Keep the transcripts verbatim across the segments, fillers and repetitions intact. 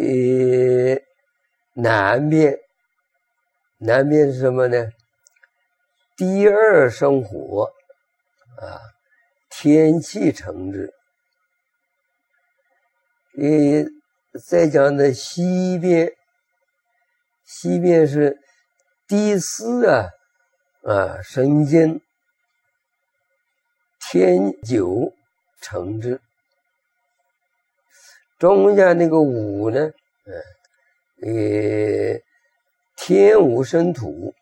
呃，南边，南边是什么呢？第二生火啊，天气成之。呃，再讲的西边，西边是第四啊啊生金，天九成之。中间那个午呢，嗯，呃，天午生土，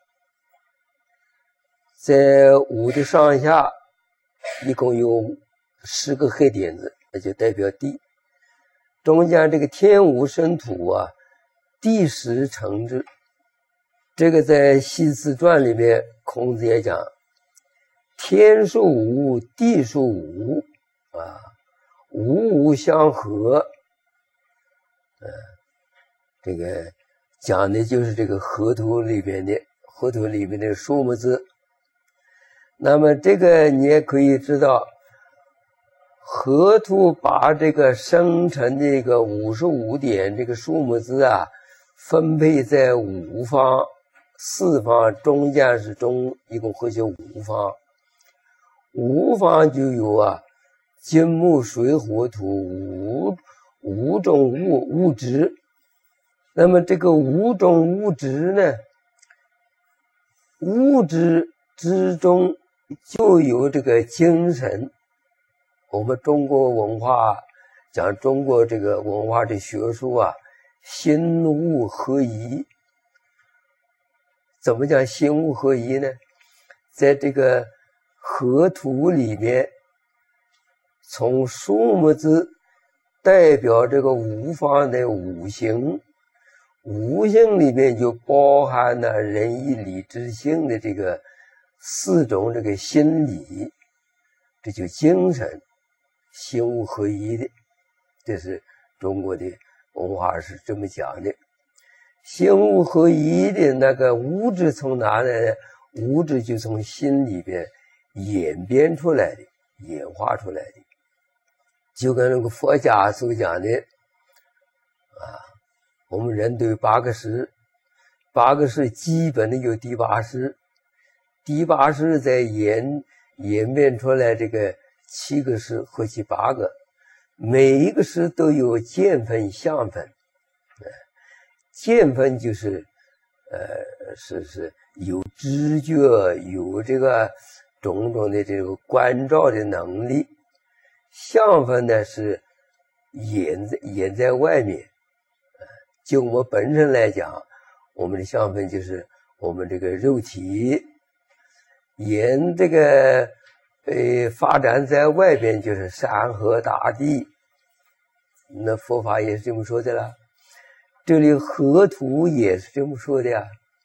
在午的上下一共有十个黑点子，那就代表地。中间这个天午生土啊，地十成之。这个在《系辞传》里面，孔子也讲：天属午，地属午啊，午午相合。呃，这个讲的就是这个河图里边的河图里面的数目字。那么这个你也可以知道，河图把这个生成的一个五十五点这个数目字啊，分配在五方、四方，中间是中，一共合起五方。五方就有啊，金木水火土五五种物物质。那么这个五种物质呢，物质之中就有这个精神。我们中国文化讲中国这个文化的学术啊，心物合一。怎么讲心物合一呢？在这个河图里面，从数目字代表这个五方的五行，五行里面就包含了仁义礼智信的这个四种这个心理，这就精神心物合一的。这是中国的文化是这么讲的。心物合一的那个物质从哪来呢？物质就从心里边演变出来的，演化出来的。就跟那个佛家所讲的啊，我们人都有八个识，八个识基本的有第八识，第八识再演演变出来这个七个识，合起八个，每一个识都有见分相分。见分就是呃是是有知觉，有这个种种的这个关照的能力。相分呢是演在演在外面。就我们本身来讲，我们的相分就是我们这个肉体，演这个呃发展在外边就是山河大地。那佛法也是这么说的了，这里河图也是这么说的呀。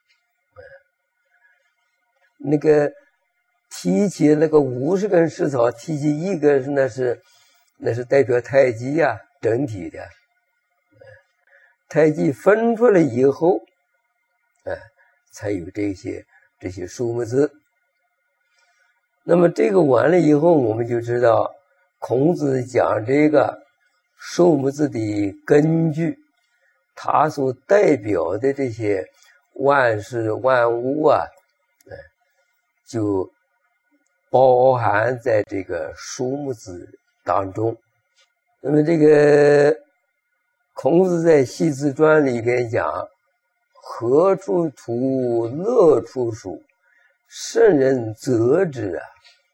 那个提起那个五十根石草，提起一根，那是那是代表太极呀，整体的。太极分出来以后，哎，才有这些这些数目字。那么这个完了以后，我们就知道孔子讲这个数目字的根据，它所代表的这些万事万物啊，哎，就包含在这个数目字当中。那么这个孔子在《系辞传》里边讲：何处图，乐处属，圣人择之啊。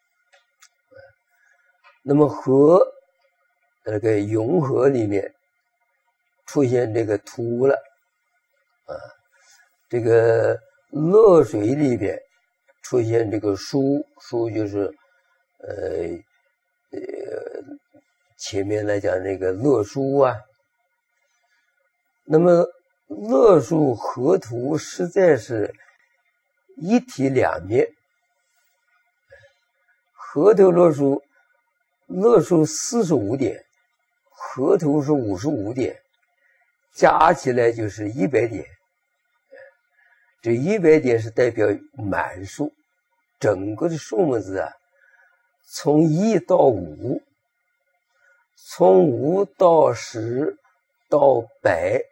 那么河那个永河里面出现这个图了啊，这个乐水里边出现这个书，书就是呃呃前面来讲那个乐书啊。那么乐书河图实在是一体两面。河图乐书，乐书四十五点，河图是五十五点，加起来就是一百点。这一百点是代表满数，整个的数目字啊，从一到五，从五到十到百，